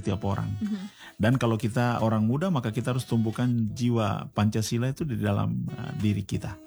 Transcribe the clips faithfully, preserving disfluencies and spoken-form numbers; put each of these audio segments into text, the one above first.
setiap orang. Mhm. Dan kalau kita orang muda, maka kita harus tumbuhkan jiwa Pancasila itu di dalam uh, diri kita.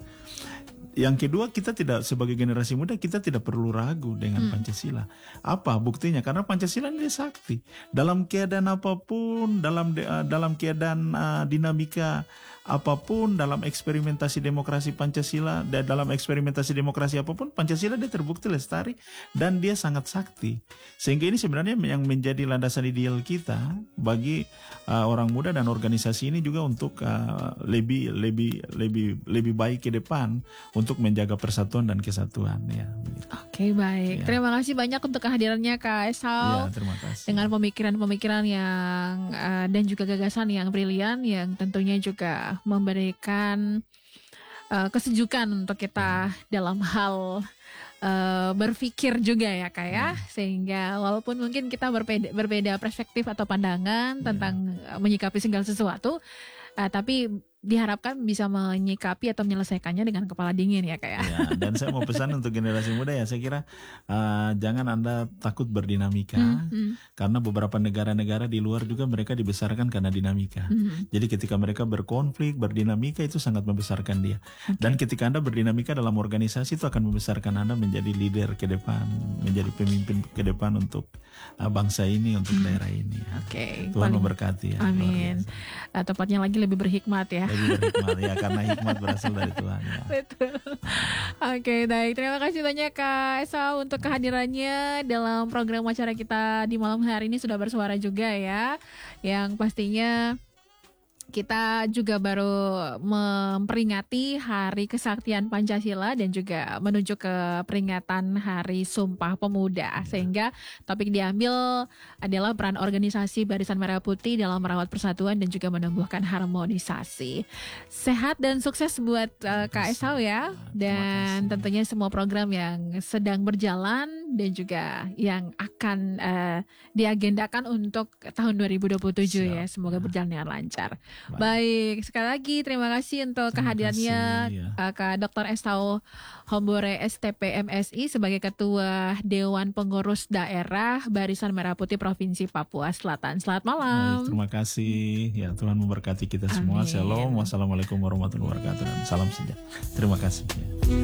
Yang kedua, kita tidak, sebagai generasi muda, kita tidak perlu ragu dengan hmm. Pancasila. Apa buktinya? Karena Pancasila ini sakti. Dalam keadaan apapun, dalam uh, dalam keadaan uh, dinamika apapun, dalam eksperimentasi demokrasi Pancasila, dalam eksperimentasi demokrasi apapun, Pancasila dia terbukti lestari dan dia sangat sakti. Sehingga ini sebenarnya yang menjadi landasan ideal kita bagi uh, orang muda dan organisasi ini juga untuk uh, lebih lebih lebih lebih baik ke depan untuk menjaga persatuan dan kesatuan ya. Oke, baik. Ya. Terima kasih banyak untuk kehadirannya Kak Esau. Ya, terima kasih. Dengan pemikiran-pemikiran yang uh, dan juga gagasan yang brilian yang tentunya juga memberikan uh, kesejukan untuk kita dalam hal uh, berpikir juga ya Kak ya. Hmm. Sehingga walaupun mungkin kita berbeda, berbeda perspektif atau pandangan tentang yeah. menyikapi segala sesuatu, uh, tapi diharapkan bisa menyikapi atau menyelesaikannya dengan kepala dingin ya Kak ya. Ya, dan saya mau pesan untuk generasi muda ya, saya kira uh, jangan Anda takut berdinamika, hmm, hmm. karena beberapa negara-negara di luar juga mereka dibesarkan karena dinamika. Hmm. Jadi ketika mereka berkonflik, berdinamika itu sangat membesarkan dia. Okay. Dan ketika Anda berdinamika dalam organisasi itu akan membesarkan Anda menjadi leader ke depan, menjadi pemimpin ke depan untuk uh, bangsa ini, untuk hmm. daerah ini. Ya. Oke. Okay. Tuhan Paling, memberkati ya. Amin. Uh, tepatnya lagi lebih berhikmat ya. Lebih berhikmat ya, karena hikmat berasal dari Tuhan ya. Betul. Oke, okay, baik. Terima kasih banyak Kak Esau untuk kehadirannya dalam program acara kita di malam hari ini, sudah bersuara juga ya. Yang pastinya kita juga baru memperingati Hari Kesaktian Pancasila dan juga menuju ke peringatan Hari Sumpah Pemuda. Sehingga topik diambil adalah peran organisasi Barisan Merah Putih dalam merawat persatuan dan juga menumbuhkan harmonisasi. Sehat dan sukses buat uh, Kak Esau ya. Dan tentunya semua program yang sedang berjalan dan juga yang akan uh, diagendakan untuk tahun dua ribu dua puluh tujuh Siap. ya. Semoga berjalan dengan lancar. Baik. Baik, sekali lagi terima kasih untuk terima kehadirannya kasih, ya. Kak Doktor Esau Hombore S T P M S I sebagai Ketua Dewan Pengurus Daerah Barisan Merah Putih Provinsi Papua Selatan. Selamat malam. Baik, terima kasih. Ya, Tuhan memberkati kita semua. Amin. Shalom. Wassalamualaikum warahmatullahi wabarakatuh. Dan salam sejahtera. Terima kasih. Ya.